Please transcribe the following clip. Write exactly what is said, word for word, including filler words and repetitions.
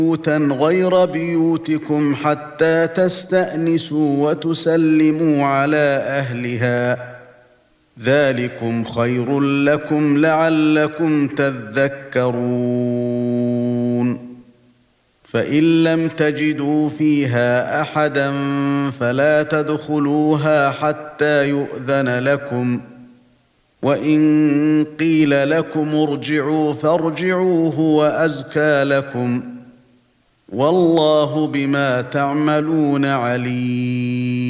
بيوتا غير بيوتكم حتى تستأنسوا وتسلموا على أهلها ذلكم خير لكم لعلكم تذكرون فإن لم تجدوا فيها أحدا فلا تدخلوها حتى يؤذن لكم وإن قيل لكم ارجعوا فارجعوا هو أزكى لكم والله بما تعملون عليم